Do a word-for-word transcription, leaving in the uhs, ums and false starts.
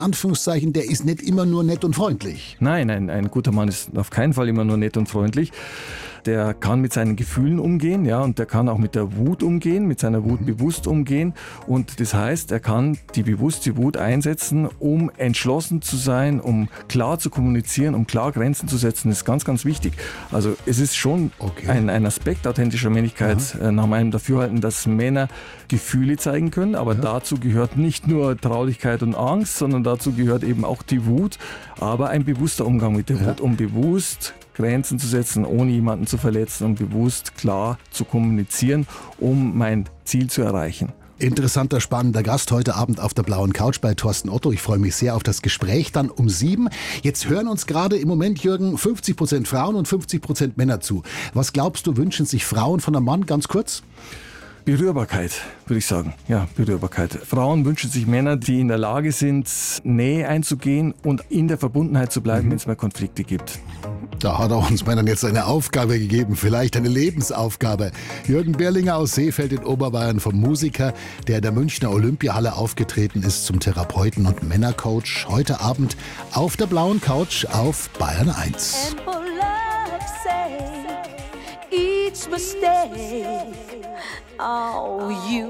Anführungszeichen, der ist nicht immer nur nett und freundlich. Nein, ein, ein guter Mann ist auf keinen Fall immer nur nett und freundlich. Der kann mit seinen Gefühlen umgehen, ja, und der kann auch mit der Wut umgehen, mit seiner Wut bewusst umgehen. Und das heißt, er kann die bewusste Wut einsetzen, um entschlossen zu sein, um klar zu kommunizieren, um klar Grenzen zu setzen. Das ist ganz, ganz wichtig. Also es ist schon okay. ein, ein Aspekt authentischer Männlichkeit äh, nach meinem Dafürhalten, dass Männer Gefühle zeigen können. Aber ja. dazu gehört nicht nur Traurigkeit und Angst, sondern dazu gehört eben auch die Wut. Aber ein bewusster Umgang mit der ja. Wut, um bewusst Grenzen zu setzen, ohne jemanden zu verletzen und bewusst klar zu kommunizieren, um mein Ziel zu erreichen. Interessanter, spannender Gast heute Abend auf der blauen Couch bei Thorsten Otto. Ich freue mich sehr auf das Gespräch dann um sieben. Jetzt hören uns gerade im Moment, Jürgen, fünfzig Prozent Frauen und fünfzig Prozent Männer zu. Was glaubst du, wünschen sich Frauen von einem Mann, ganz kurz? Berührbarkeit, würde ich sagen. Ja, Berührbarkeit. Frauen wünschen sich Männer, die in der Lage sind, Nähe einzugehen und in der Verbundenheit zu bleiben, mhm. wenn es mal Konflikte gibt. Da hat er uns Männern jetzt eine Aufgabe gegeben, vielleicht eine Lebensaufgabe. Jürgen Berlinger aus Seefeld in Oberbayern, vom Musiker, der in der Münchner Olympiahalle aufgetreten ist, zum Therapeuten und Männercoach. Heute Abend auf der blauen Couch auf Bayern eins. And for love's sake, each mistake, oh, you